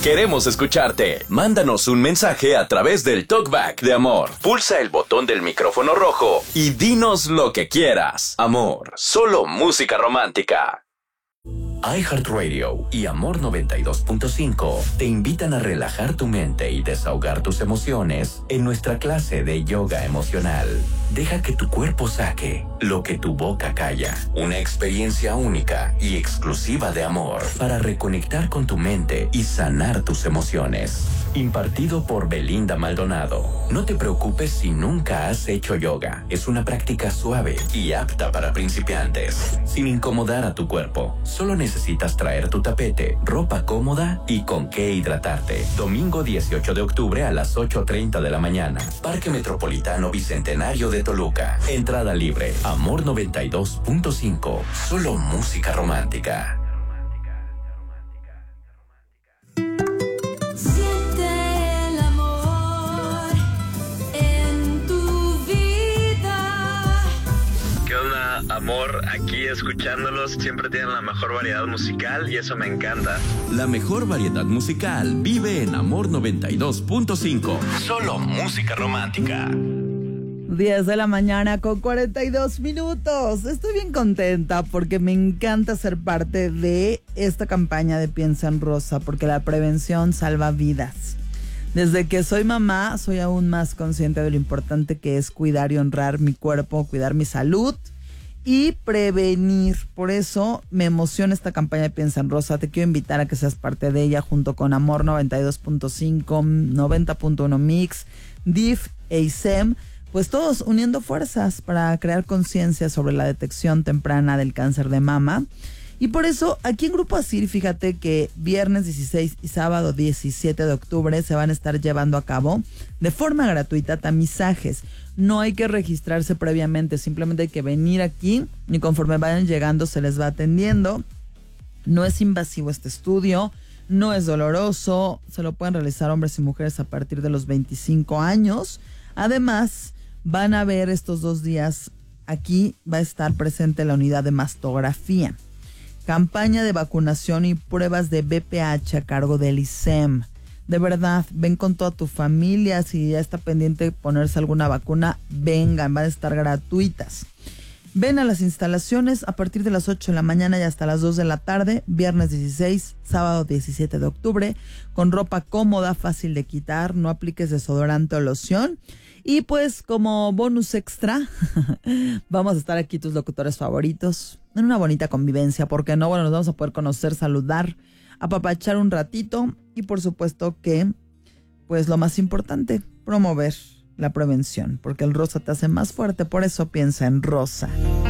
Queremos escucharte. Mándanos un mensaje a través del TalkBack de Amor. Pulsa el botón del micrófono rojo y dinos lo que quieras. Amor, solo música romántica. iHeartRadio y Amor 92.5 te invitan a relajar tu mente y desahogar tus emociones en nuestra clase de yoga emocional. Deja que tu cuerpo saque lo que tu boca calla. Una experiencia única y exclusiva de amor para reconectar con tu mente y sanar tus emociones. Impartido por Belinda Maldonado. No te preocupes si nunca has hecho yoga. Es una práctica suave y apta para principiantes, sin incomodar a tu cuerpo. Solo necesitas traer tu tapete, ropa cómoda y con qué hidratarte. Domingo 18 de octubre a las 8:30 de la mañana. Parque Metropolitano Bicentenario de Toluca. Entrada libre. Amor 92.5. Solo música romántica. Amor, aquí escuchándolos, siempre tienen la mejor variedad musical y eso me encanta. La mejor variedad musical vive en Amor 92.5. Solo música romántica. 10 de la mañana con 42 minutos. Estoy bien contenta porque me encanta ser parte de esta campaña de Piensa en Rosa, porque la prevención salva vidas. Desde que soy mamá, soy aún más consciente de lo importante que es cuidar y honrar mi cuerpo, cuidar mi salud y prevenir. Por eso me emociona esta campaña de Piensa en Rosa. Te quiero invitar a que seas parte de ella junto con Amor 92.5, 90.1 Mix, DIF e ISEM. Pues todos uniendo fuerzas para crear conciencia sobre la detección temprana del cáncer de mama. Y por eso aquí en Grupo Asir, fíjate que viernes 16 y sábado 17 de octubre se van a estar llevando a cabo de forma gratuita tamizajes. No hay que registrarse previamente, simplemente hay que venir aquí y conforme vayan llegando se les va atendiendo. No es invasivo este estudio, no es doloroso, se lo pueden realizar hombres y mujeres a partir de los 25 años. Además, van a ver estos 2 días, aquí va a estar presente la unidad de mastografía. Campaña de vacunación y pruebas de BPH a cargo del ISEM. De verdad, ven con toda tu familia. Si ya está pendiente de ponerse alguna vacuna, vengan, van a estar gratuitas. Ven a las instalaciones a partir de las 8 de la mañana y hasta las 2 de la tarde, viernes 16, sábado 17 de octubre, con ropa cómoda, fácil de quitar, no apliques desodorante o loción. Y pues como bonus extra, vamos a estar aquí tus locutores favoritos, en una bonita convivencia, porque no, bueno, nos vamos a poder conocer, saludar, apapachar un ratito y por supuesto que, pues lo más importante, promover la prevención, porque el rosa te hace más fuerte, por eso piensa en Rosa.